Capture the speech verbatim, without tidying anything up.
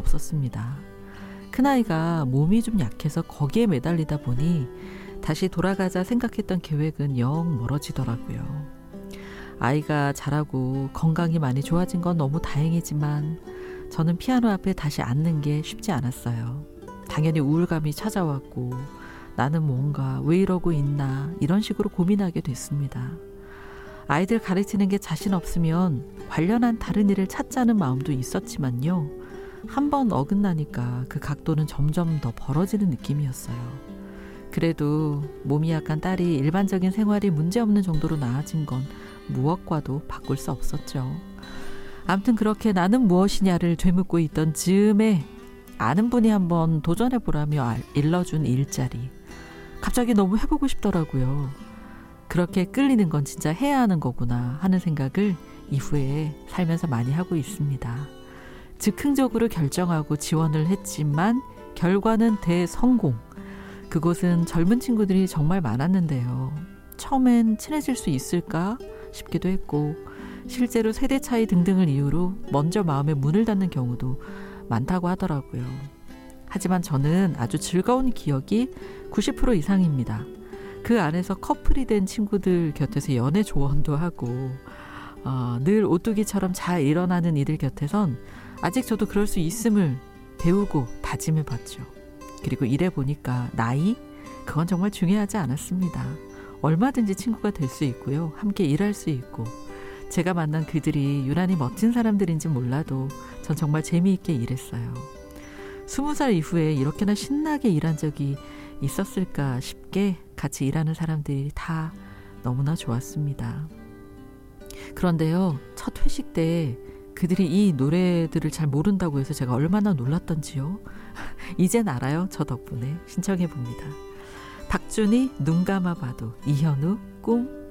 없었습니다. 큰아이가 몸이 좀 약해서 거기에 매달리다 보니 다시 돌아가자 생각했던 계획은 영 멀어지더라고요. 아이가 자라고 건강이 많이 좋아진 건 너무 다행이지만 저는 피아노 앞에 다시 앉는 게 쉽지 않았어요. 당연히 우울감이 찾아왔고 나는 뭔가 왜 이러고 있나 이런 식으로 고민하게 됐습니다. 아이들 가르치는 게 자신 없으면 관련한 다른 일을 찾자는 마음도 있었지만요. 한번 어긋나니까 그 각도는 점점 더 벌어지는 느낌이었어요. 그래도 몸이 약한 딸이 일반적인 생활이 문제없는 정도로 나아진 건 무엇과도 바꿀 수 없었죠. 아무튼 그렇게 나는 무엇이냐를 되묻고 있던 즈음에 아는 분이 한번 도전해보라며 일러준 일자리. 갑자기 너무 해보고 싶더라고요. 그렇게 끌리는 건 진짜 해야 하는 거구나 하는 생각을 이후에 살면서 많이 하고 있습니다. 즉흥적으로 결정하고 지원을 했지만 결과는 대성공. 그곳은 젊은 친구들이 정말 많았는데요. 처음엔 친해질 수 있을까 싶기도 했고 실제로 세대 차이 등등을 이유로 먼저 마음의 문을 닫는 경우도 많다고 하더라고요. 하지만 저는 아주 즐거운 기억이 구십 퍼센트 이상입니다. 그 안에서 커플이 된 친구들 곁에서 연애 조언도 하고 어, 늘 오뚜기처럼 잘 일어나는 이들 곁에선 아직 저도 그럴 수 있음을 배우고 다짐해봤죠. 그리고 일해보니까 나이? 그건 정말 중요하지 않았습니다. 얼마든지 친구가 될 수 있고요. 함께 일할 수 있고 제가 만난 그들이 유난히 멋진 사람들인지 몰라도 전 정말 재미있게 일했어요. 스무 살 이후에 이렇게나 신나게 일한 적이 있었을까 싶게 같이 일하는 사람들이 다 너무나 좋았습니다. 그런데요, 첫 회식 때 그들이 이 노래들을 잘 모른다고 해서 제가 얼마나 놀랐던지요. 이젠 알아요. 저 덕분에 신청해봅니다. 박준희 눈 감아봐도, 이현우 꿈.